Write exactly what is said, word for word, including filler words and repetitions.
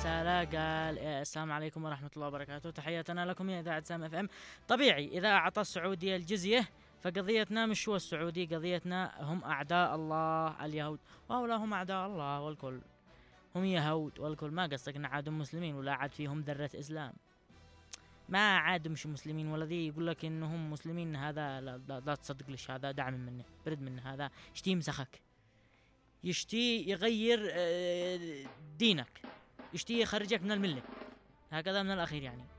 رسالة قال السلام عليكم ورحمة الله وبركاته، تحياتنا لكم يا إذاعة سام اف ام. طبيعي إذا أعطى السعودية الجزية فقضيتنا مش هو السعودي، قضيتنا هم أعداء الله اليهود، وهؤلاء هم أعداء الله والكل هم يهود والكل. ما قصدك إن عادهم مسلمين ولا عاد فيهم ذرة إسلام، ما عاد مش مسلمين. والذي يقول لك إنهم مسلمين هذا لا, لا, لا تصدق ليش، هذا دعم منه، برد منه، هذا يشتي يمسخك، يشتي يغير دينك، يشتي يخرجك من الملة، هكذا من الأخير يعني.